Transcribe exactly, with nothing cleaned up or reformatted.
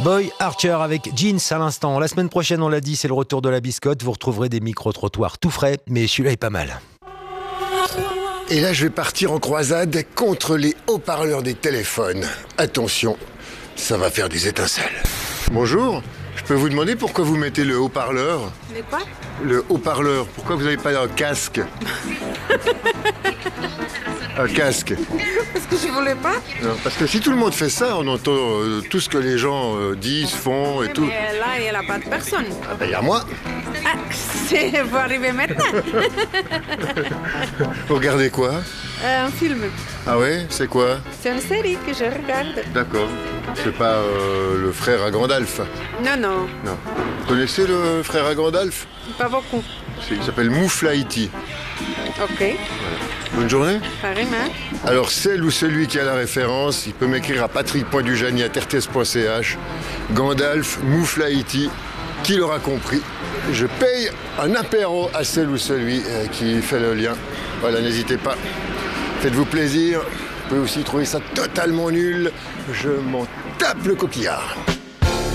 Boy Archer avec Jeans à l'instant. La semaine prochaine, on l'a dit, c'est le retour de la biscotte. Vous retrouverez des micro-trottoirs tout frais, mais celui-là est pas mal. Et là, je vais partir en croisade contre les haut-parleurs des téléphones. Attention, ça va faire des étincelles. Bonjour, je peux vous demander pourquoi vous mettez le haut-parleur ? Le quoi ? Le haut-parleur, pourquoi vous n'avez pas un casque ? Un casque. Parce que je voulais pas. Non, parce que si tout le monde fait ça, on entend euh, tout ce que les gens euh, disent, font et tout. Mais là, il n'y a pas de personne. Ah ben, il y a moi. Ah, c'est vous arriver maintenant. Vous regardez quoi ? Euh, un film. Ah ouais, c'est quoi ? C'est une série que je regarde. D'accord. C'est pas euh, le frère à Gandalf ? Non, non, Non. Vous connaissez le frère à Gandalf ? pas beaucoup. C'est- Il s'appelle Mouflaïti. Ok, Bonne journée. pareillement. Alors, celle ou celui qui a la référence, il peut m'écrire à patrick point dujani arobase r t s point c h. Gandalf, Mouflaïti, qui l'aura compris. Je paye un apéro à celle ou celui euh, qui fait le lien. Voilà, n'hésitez pas. Faites-vous plaisir. Vous pouvez aussi trouver ça totalement nul. Je m'en tape le coquillard.